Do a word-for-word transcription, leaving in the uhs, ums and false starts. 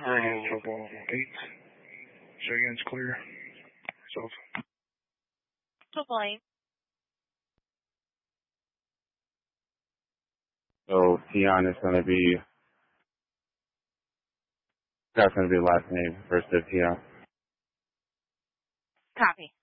Roll Triple Eight. Say again, it's clear. Yourself. Triple Eight. So Tion is going to be, that's going to be last name, first of Tion. Copy.